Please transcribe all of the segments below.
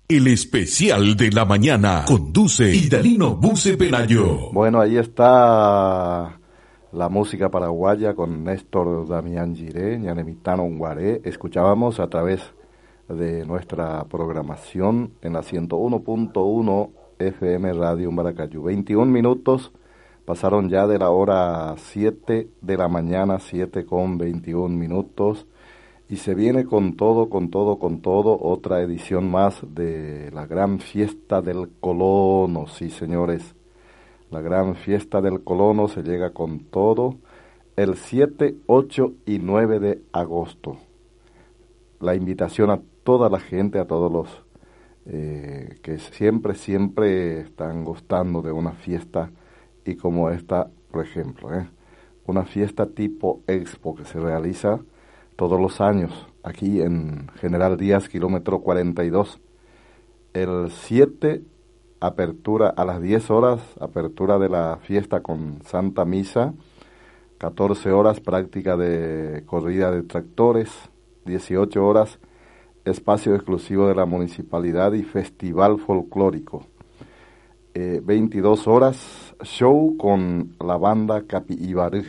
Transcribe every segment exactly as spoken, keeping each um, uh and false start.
El especial de la mañana conduce Idalino Buse Pelayo. Bueno, ahí está la música paraguaya con Néstor Damián Giré, Ñanemitano Unguaré. Escuchábamos a través de nuestra programación en la ciento uno punto uno F M Radio Maracayú. veintiún minutos pasaron ya de la hora siete de la mañana, siete con veintiún minutos. Y se viene con todo, con todo, con todo, otra edición más de la gran fiesta del colono, sí señores. La gran fiesta del colono se llega con todo el siete, ocho y nueve de agosto. La invitación a toda la gente, a todos los eh, que siempre, siempre están gustando de una fiesta y como esta, por ejemplo, ¿eh? una fiesta tipo expo que se realiza todos los años, aquí en General Díaz, kilómetro cuarenta y dos. El siete, apertura a las diez horas, apertura de la fiesta con Santa Misa, catorce horas, práctica de corrida de tractores, dieciocho horas, espacio exclusivo de la municipalidad y festival folclórico. Eh, veintidós horas, show con la banda Capi Ibarú.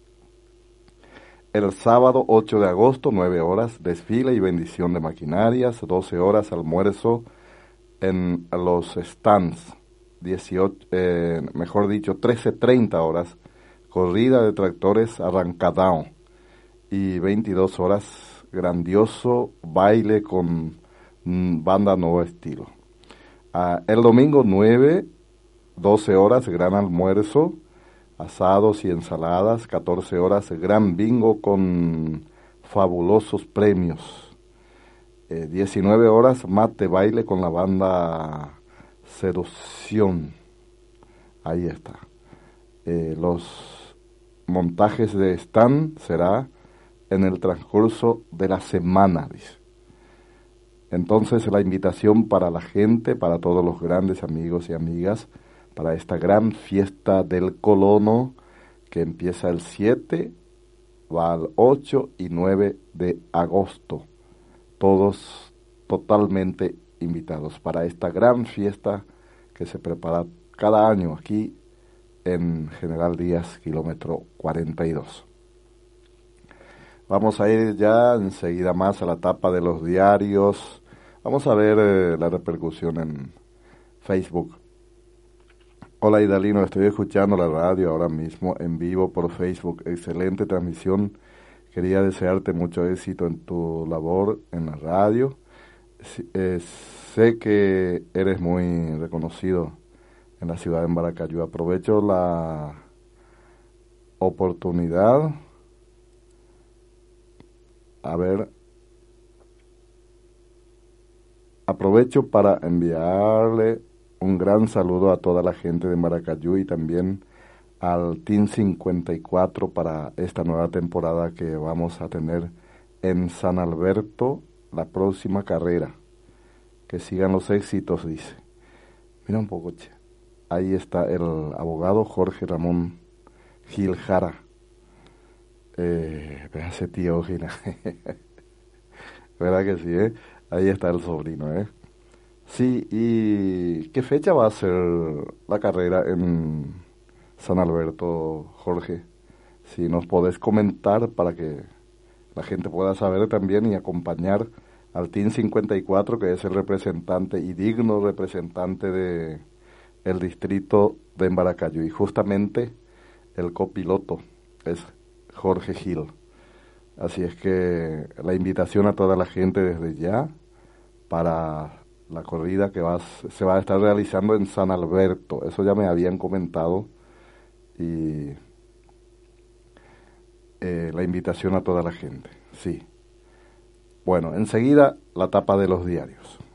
El sábado ocho de agosto, nueve horas, desfile y bendición de maquinarias, doce horas, almuerzo en los stands, dieciocho, eh, mejor dicho, trece treinta horas, corrida de tractores arrancadao, y veintidós horas, grandioso baile con mm, banda Nuevo Estilo. Ah, el domingo nueve, doce horas, gran almuerzo, asados y ensaladas, catorce horas, gran bingo con fabulosos premios. Eh, diecinueve horas, mate baile con la banda Seducción. Ahí está. Eh, los montajes de stand será en el transcurso de la semana, dice. Entonces la invitación para la gente, para todos los grandes amigos y amigas, para esta gran fiesta del colono que empieza el siete, va al ocho y nueve de agosto. Todos totalmente invitados para esta gran fiesta que se prepara cada año aquí en General Díaz, kilómetro cuarenta y dos. Vamos a ir ya enseguida más a la tapa de los diarios. Vamos a ver eh, la repercusión en Facebook. Hola Idalino, estoy escuchando la radio ahora mismo en vivo por Facebook. Excelente transmisión. Quería desearte mucho éxito en tu labor en la radio. Eh, sé que eres muy reconocido en la ciudad de Maracayú. Aprovecho la oportunidad. A ver. Aprovecho para enviarle un gran saludo a toda la gente de Maracayú y también al Team cincuenta y cuatro para esta nueva temporada que vamos a tener en San Alberto, la próxima carrera. Que sigan los éxitos, dice. Mira un poco, che. Ahí está el abogado Jorge Ramón Gil Jara. Eh, ese tío Gina. ¿Verdad que sí, eh? Ahí está el sobrino, ¿eh? Sí, ¿y qué fecha va a ser la carrera en San Alberto, Jorge? Si nos podés comentar para que la gente pueda saber también y acompañar al Team cincuenta y cuatro, que es el representante y digno representante de el distrito de Maracayú. Y justamente el copiloto es Jorge Gil. Así es que la invitación a toda la gente desde ya para la corrida que va, se va a estar realizando en San Alberto. Eso ya me habían comentado. Y eh, la invitación a toda la gente, sí. Bueno, enseguida la tapa de los diarios.